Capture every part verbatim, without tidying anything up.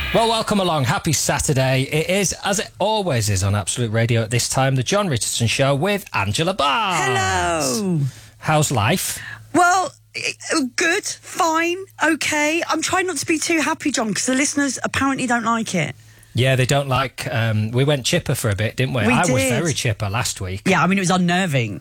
Well, welcome along. Happy Saturday. It is, as it always is on Absolute Radio at this time, the John Richardson Show with Angela Barnes. Hello. How's life? Well, good, fine, okay. I'm trying not to be too happy, John, because the listeners apparently don't like it. Yeah, they don't like... Um, we went chipper for a bit, didn't we? We I did. was very chipper last week. Yeah, I mean, it was unnerving.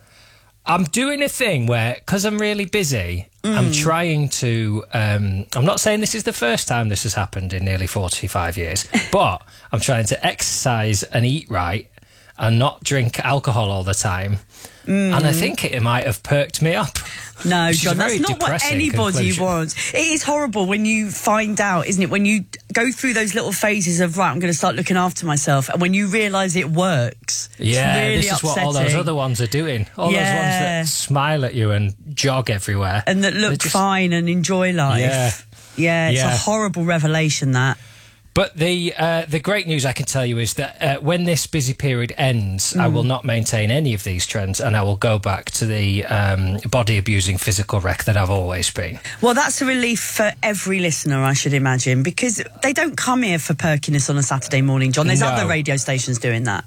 I'm doing a thing where, because I'm really busy, mm. I'm trying to... Um, I'm not saying this is the first time this has happened in nearly forty-five years, but I'm trying to exercise and eat right and not drink alcohol all the time. Mm. And I think it might have perked me up. No, John, that's not what anybody conclusion. wants. It is horrible when you find out, isn't it? When you go through those little phases of, right, I'm going to start looking after myself, and when you realise it works. Yeah, it's really this is upsetting. what all those other ones are doing. All yeah. those ones that smile at you and jog everywhere. And that look just... fine and enjoy life. Yeah. Yeah, it's yeah. a horrible revelation, that. But the uh, the great news I can tell you is that uh, when this busy period ends, mm. I will not maintain any of these trends, and I will go back to the um, body-abusing physical wreck that I've always been. Well, that's a relief for every listener, I should imagine, because they don't come here for perkiness on a Saturday morning, John. There's no. other radio stations doing that.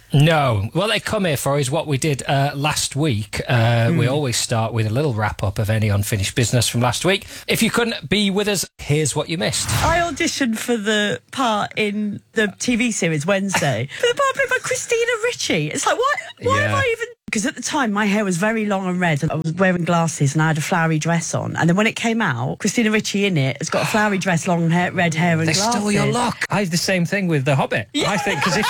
No. What they come here for is what we did uh, last week. Uh, mm. We always start with a little wrap-up of any unfinished business from last week. If you couldn't be with us, here's what you missed. I auditioned for the part in the T V series Wednesday for the part played by Christina Ricci. It's like, what? Why yeah. have I even... Because at the time, my hair was very long and red, and I was wearing glasses, and I had a flowery dress on. And then when it came out, Christina Ricci in it has got a flowery dress, long hair, red hair, and they glasses. They stole your look. I have the same thing with The Hobbit. Yeah. I think, because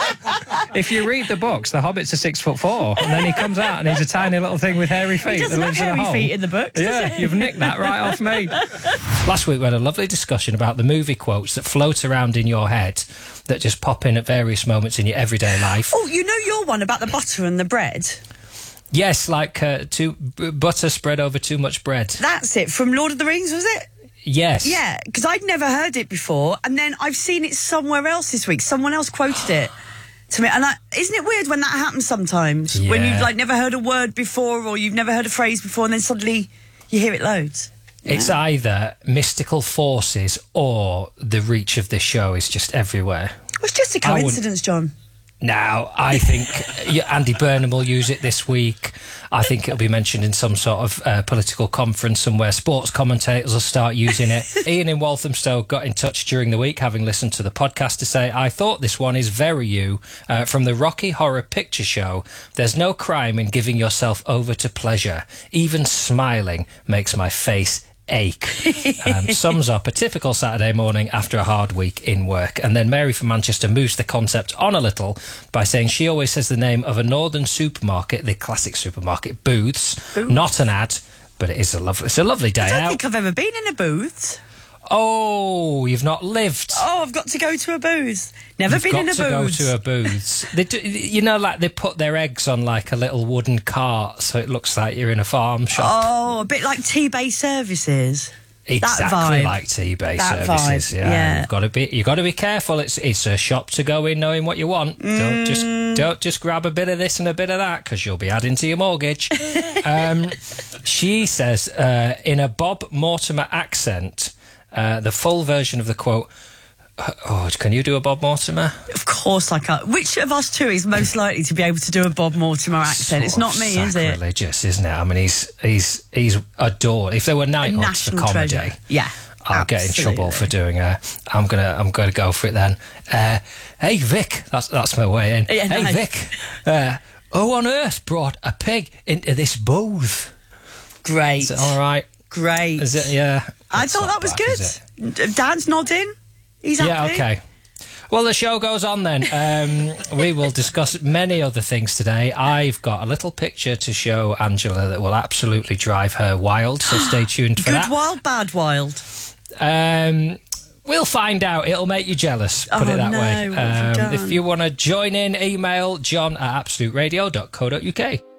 if, if you read the books, The Hobbit's a six foot four, and then he comes out and he's a tiny little thing with hairy feet. He doesn't that have lives in a hairy hole. feet in the books, Yeah, does you've nicked that right off me. Last week we had a lovely discussion about the movie quotes that float around in your head that just pop in at various moments in your everyday life. Oh, you know your one about the butter and the bread? Yes, like uh, too, b- butter spread over too much bread. That's it, from Lord of the Rings, was it? Yes. Yeah, because I'd never heard it before, and then I've seen it somewhere else this week. Someone else quoted it to me, and I, isn't it weird when that happens sometimes? Yeah. When you've like never heard a word before, or you've never heard a phrase before, and then suddenly you hear it loads. It's yeah. either mystical forces or the reach of this show is just everywhere. Well, it's just a coincidence, John. Now, I think Andy Burnham will use it this week. I think it'll be mentioned in some sort of uh, political conference somewhere. Sports commentators will start using it. Ian in Walthamstow got in touch during the week, having listened to the podcast, to say, I thought this one is very you. Uh, from the Rocky Horror Picture Show, there's no crime in giving yourself over to pleasure. Even smiling makes my face ache. Um, sums up a typical Saturday morning after a hard week in work. And then Mary from Manchester moves the concept on a little by saying she always says the name of a northern supermarket, the classic supermarket, Booths. Booths. Not an ad, but it is a lovely, it's a lovely day out. I don't think I've ever been in a Booths. Oh, you've not lived. Oh, I've got to go to a Booths. Never You've been in a Booths. You've got to go to a Booths. They do, you know, like they put their eggs on like a little wooden cart, so it looks like you're in a farm shop. Oh, a bit like T-Bay Services. Exactly like T-Bay Services. Vibe. Yeah, yeah. You've got to be. You've got to be careful. It's it's a shop to go in, knowing what you want. Mm. Don't just don't just grab a bit of this and a bit of that, because you'll be adding to your mortgage. um, she says uh, in a Bob Mortimer accent. Uh, the full version of the quote. Oh, can you do a Bob Mortimer? Of course I can. Which of us two is most likely to be able to do a Bob Mortimer accent? Sort it's not me, is it? Sacrilegious, isn't it? I mean, he's he's he's adored. If there were nighthawks for comedy, treasure. yeah, I'll absolutely. get in trouble for doing a. I'm gonna I'm gonna go for it then. Uh, hey Vic, that's that's my way in. Yeah, hey nice. Vic, uh, who on earth brought a pig into this booth? Great. Is it all right? Great. Is it? Yeah. I thought that was bad, good. Dan's nodding. He's happy. Yeah, okay. Well, the show goes on then. Um, we will discuss many other things today. I've got a little picture to show Angela that will absolutely drive her wild, so stay tuned for Good that. Good wild, bad wild? Um, we'll find out. It'll make you jealous, put oh, it that no, way. what have you Um, done? if you want to join in, email john at absolute radio dot co dot uk.